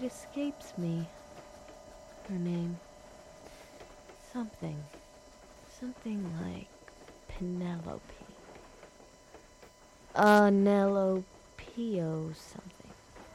It escapes me. Her name. Something. Something like Penelope. Nelopio something.